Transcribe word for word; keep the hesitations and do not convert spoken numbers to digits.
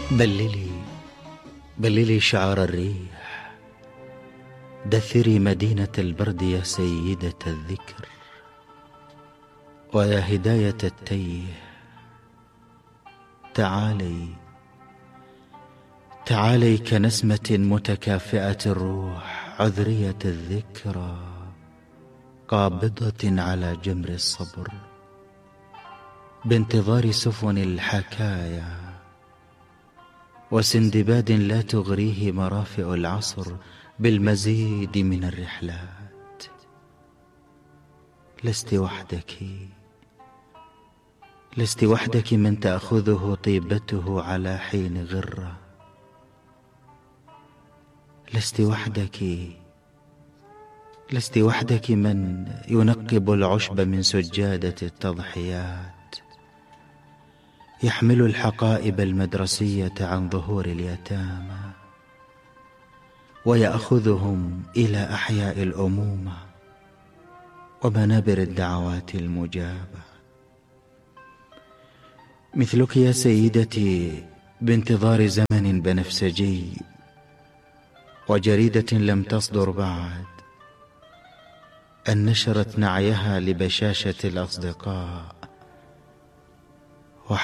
بللي بللي شعار الريح، دثري مدينة البرد يا سيدة الذكر، ويا هداية التيه تعالي تعالي كنسمة متكافئة الروح عذرية الذكرى، قابضة على جمر الصبر بانتظار سفن الحكايا، وسندباد لا تغريه مرافئ العصر بالمزيد من الرحلات. لست وحدك لست وحدك من تأخذه طيبته على حين غرة، لست وحدك لست وحدك من ينقب العشب من سجادة التضحيات، يحمل الحقائب المدرسية عن ظهور اليتامى، ويأخذهم إلى أحياء الأمومة ومنابر الدعوات المجابة. مثلك يا سيدتي بانتظار زمن بنفسجي وجريدة لم تصدر بعد، أن نشرت نعيها لبشاشة الأصدقاء